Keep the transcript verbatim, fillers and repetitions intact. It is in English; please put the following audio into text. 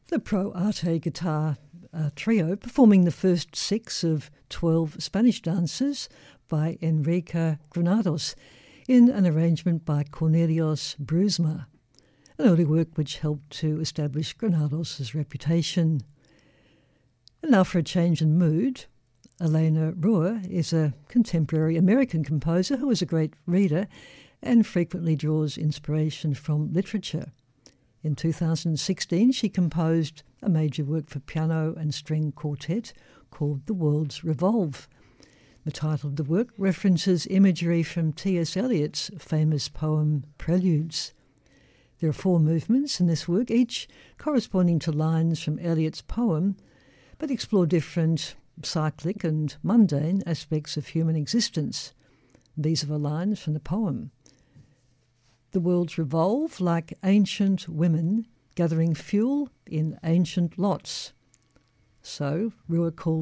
the Pro Arte guitar uh, trio performing the first six of twelve Spanish dances by Enrique Granados in an arrangement by Cornelius Brusma, an early work which helped to establish Granados' reputation. And now for a change in mood, Elena Ruhr is a contemporary American composer who is a great reader and frequently draws inspiration from literature. In two thousand sixteen, she composed a major work for piano and string quartet called The Worlds Revolve. The title of the work references imagery from T S Eliot's famous poem Preludes. There are four movements in this work, each corresponding to lines from Eliot's poem, but explore different cyclic and mundane aspects of human existence. These are the lines from the poem. The worlds revolve like ancient women gathering fuel in ancient lots. So Ruhr calls